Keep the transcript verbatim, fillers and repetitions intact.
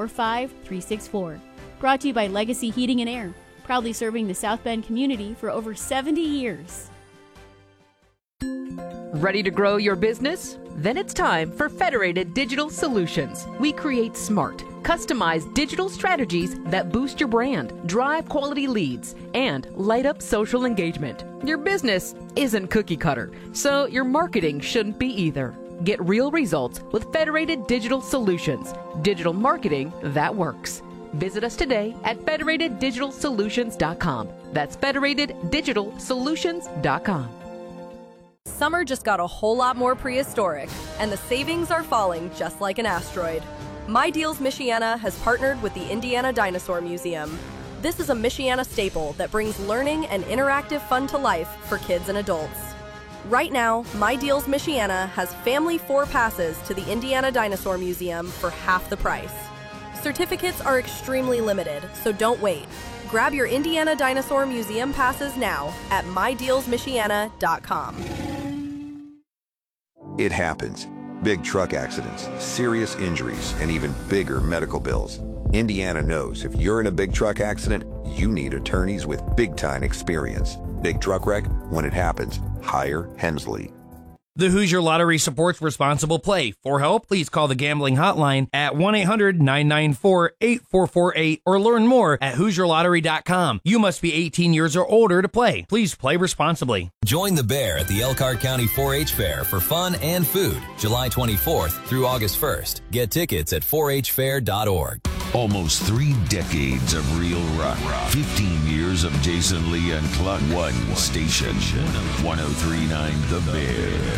four five, three six four. Brought to you by Legacy Heating and Air, proudly serving the South Bend community for over seventy years. Ready to grow your business? Then it's time for Federated Digital Solutions. We create smart, customized digital strategies that boost your brand, drive quality leads, and light up social engagement. Your business isn't cookie cutter, so your marketing shouldn't be either. Get real results with Federated Digital Solutions. Digital marketing that works. Visit us today at federated digital solutions dot com. That's federated digital solutions dot com. Summer just got a whole lot more prehistoric, and the savings are falling just like an asteroid. My Deals Michiana has partnered with the Indiana Dinosaur Museum. This is a Michiana staple that brings learning and interactive fun to life for kids and adults. Right now, My Deals Michiana has family four passes to the Indiana Dinosaur Museum for half the price. Certificates are extremely limited, so don't wait. Grab your Indiana Dinosaur Museum passes now at my deals michiana dot com. It happens. Big truck accidents, serious injuries, and even bigger medical bills. Indiana knows if you're in a big truck accident, you need attorneys with big-time experience. Big truck wreck, when it happens, hire Hensley. The Hoosier Lottery supports responsible play. For help, please call the gambling hotline at one eight hundred, nine nine four, eight four four eight or learn more at hoosier lottery dot com. You must be eighteen years or older to play. Please play responsibly. Join the Bear at the Elkhart County four H Fair for fun and food, July twenty-fourth through August first. Get tickets at four h fair dot org. Almost three decades of real rock. fifteen years of Jason Lee and Cluck. One station. one oh three point nine The Bear.